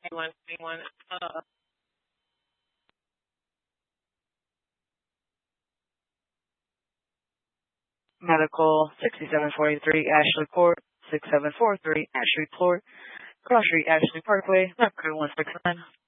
2121. Medical 6743 Ashley Port, 6743 Ashley Port, Cross Street Ashley Parkway, Lab Crew 169.